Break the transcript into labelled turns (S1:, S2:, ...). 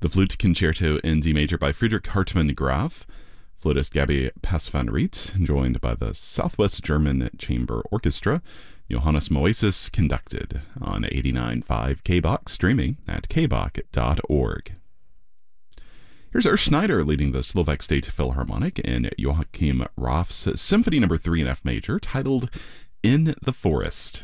S1: The Flute Concerto in D Major by Friedrich Hartmann Graf. Flautist Gabi Pasvanriet, joined by the Southwest German Chamber Orchestra. Johannes Moises conducted on 89.5 KBOX, streaming at kbok.org. Here's Urs Schneider leading the Slovak State Philharmonic in Joachim Raff's Symphony No. 3 in F major, titled In the Forest.